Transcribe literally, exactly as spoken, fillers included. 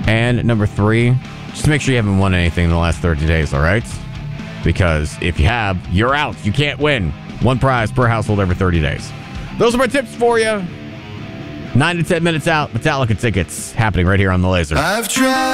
And number three, just make sure you haven't won anything in the last thirty days, all right? Because if you have, you're out. You can't win. One prize per household every thirty days. Those are my tips for you. Nine to ten minutes out, Metallica tickets happening right here on The Laser. I've tried.